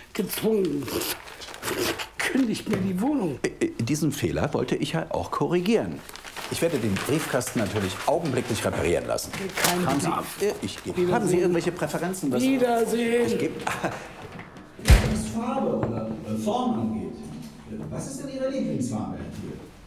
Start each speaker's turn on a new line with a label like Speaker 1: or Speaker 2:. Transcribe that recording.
Speaker 1: gezwungen. Kündigt mir die Wohnung.
Speaker 2: Diesen Fehler wollte ich ja auch korrigieren. Ich werde den Briefkasten natürlich augenblicklich reparieren lassen.
Speaker 1: Kein Bedarf.
Speaker 2: Haben Sie irgendwelche Präferenzen?
Speaker 1: Wiedersehen.
Speaker 2: Ich gebe...
Speaker 3: Was Farbe oder Form angeht, was ist denn Ihre Lieblingsfarbe, Herr Thiel?